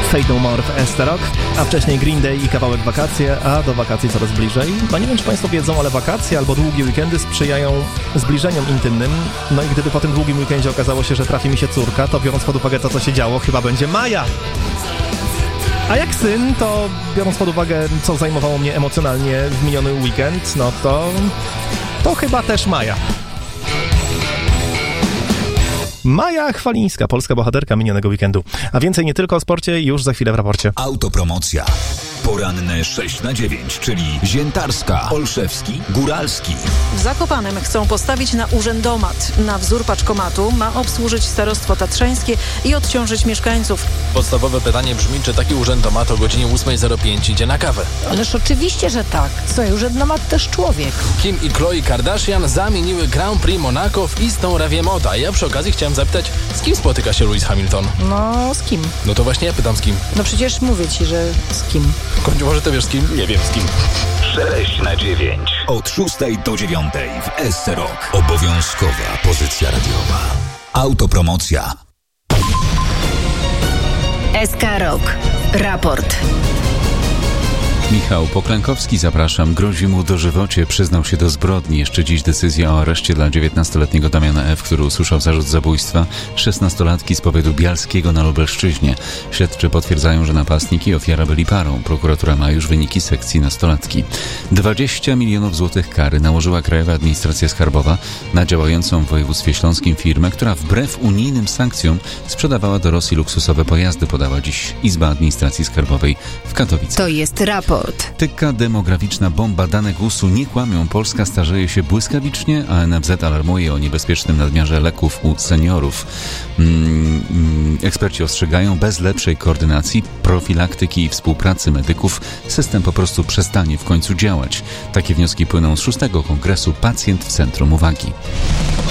Fate No More w ST Rock, a wcześniej Green Day i kawałek Wakacje, a do wakacji coraz bliżej. No nie wiem, czy Państwo wiedzą, ale wakacje albo długie weekendy sprzyjają zbliżeniom intymnym. No i gdyby po tym długim weekendzie okazało się, że trafi mi się córka, to biorąc pod uwagę to, co się działo, chyba będzie Maja. A jak syn, to biorąc pod uwagę, co zajmowało mnie emocjonalnie w miniony weekend, no to chyba też Maja. Maja Chwalińska, polska bohaterka minionego weekendu. A więcej nie tylko o sporcie, już za chwilę w raporcie. Autopromocja. Poranne 6 na 9, czyli Ziętarska, Olszewski, Góralski. W Zakopanem chcą postawić na urzędomat. Na wzór paczkomatu ma obsłużyć starostwo tatrzańskie i odciążyć mieszkańców. Podstawowe pytanie brzmi, czy taki urzędomat o godzinie 8:05 idzie na kawę. Ależ oczywiście, że tak. Słuchaj, urzędomat też człowiek. Kim i Khloe Kardashian zamieniły Grand Prix Monaco w istą rawię moda. Ja przy okazji chciałem zapytać, z kim spotyka się Lewis Hamilton? No, z kim? No to właśnie ja pytam z kim. No przecież mówię ci, że z kim. Końcu, może ty wiesz z kim? Nie wiem z kim. 6 na 9. Od 6 do 9 w SC Rock. Obowiązkowa pozycja radiowa. Autopromocja. SK Rock. Raport. Michał Poklękowski, zapraszam. Grozi mu dożywocie. Przyznał się do zbrodni. Jeszcze dziś decyzja o areszcie dla 19-letniego Damiana F., który usłyszał zarzut zabójstwa 16-latki z powiatu bialskiego na Lubelszczyźnie. Śledczy potwierdzają, że napastnik i ofiara byli parą. Prokuratura ma już wyniki sekcji nastolatki. 20 milionów złotych kary nałożyła Krajowa Administracja Skarbowa na działającą w województwie śląskim firmę, która wbrew unijnym sankcjom sprzedawała do Rosji luksusowe pojazdy, podała dziś Izba Administracji Skarbowej w Katowicach. To jest raport. Tyka demograficzna bomba. Dane GUS-u nie kłamią. Polska starzeje się błyskawicznie, a NFZ alarmuje o niebezpiecznym nadmiarze leków u seniorów. Eksperci ostrzegają, bez lepszej koordynacji, profilaktyki i współpracy medyków system po prostu przestanie w końcu działać. Takie wnioski płyną z 6. Kongresu Pacjent w Centrum Uwagi.